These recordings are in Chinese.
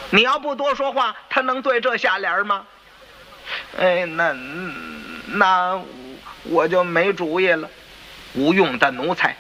你要不多说话，他能对这下联吗？哎，那我就没主意了。无用的奴才。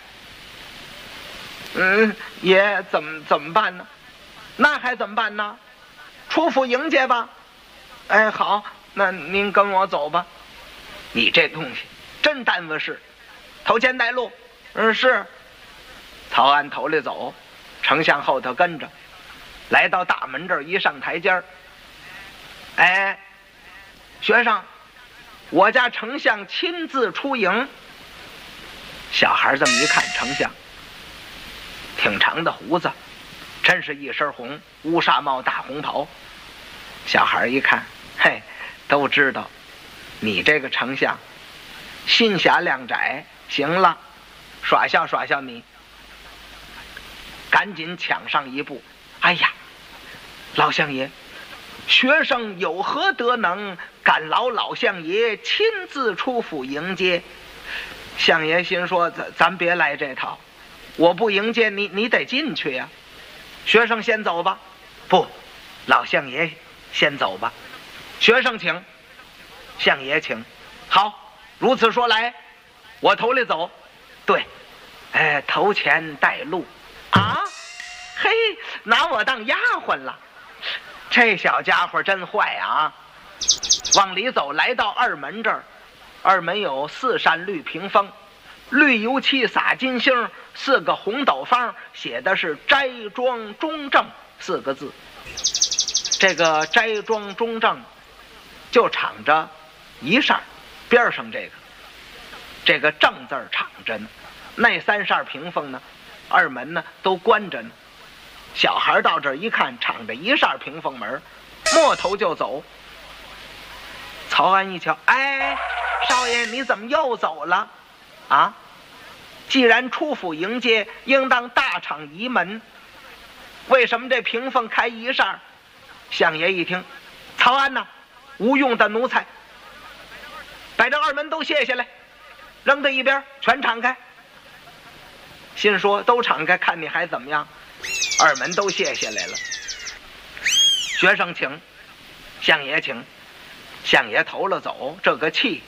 爷怎么办呢？那还怎么办呢？出府迎接吧。哎，好，那您跟我走吧。你这东西真耽误事，头前带路。是。曹安头里走，丞相后头跟着，来到大门这儿，一上台阶儿，哎，学生，我家丞相亲自出迎。小孩这么一看，丞相挺长的胡子，真是一身红，乌纱帽大红袍。小孩一看，嘿，都知道你这个丞相心狭量窄，行了，耍笑耍笑你。赶紧抢上一步，哎呀，老相爷，学生有何德能，敢劳老相爷亲自出府迎接？相爷心说，咱别来这套，我不迎接你，你得进去呀。学生先走吧。不，老相爷先走吧。学生请，相爷请。好，如此说来，我头里走。对，哎，头前带路。啊，嘿，拿我当丫鬟了，这小家伙真坏啊！往里走，来到二门这儿，二门有4扇绿屏风，绿油漆撒金星，4个红斗方，写的是斋庄中正4个字。这个斋庄中正就敞着一扇，边上这个正字敞着呢，那3扇屏风呢，二门呢都关着呢。小孩到这儿一看，敞着一扇屏风门，摸头就走。曹安一瞧，哎，少爷你怎么又走了？啊，既然出府迎接，应当大敞仪门，为什么这屏风开一扇？相爷一听，曹安呐，无用的奴才，把这二门都卸下来，扔到一边，全敞开。心说都敞开，看你还怎么样。二门都卸下来了。学生请，相爷请。相爷头了走，这个气，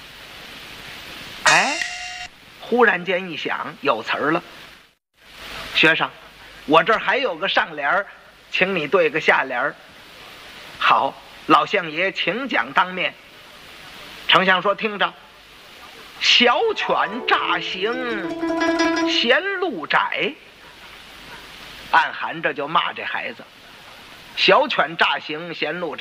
哎，忽然间一想，有词儿了。学生，我这儿还有个上联，请你对个下联。好，老相爷请讲当面。丞相说，听着，小犬乍行嫌路窄，暗含着就骂这孩子，小犬乍行嫌路窄。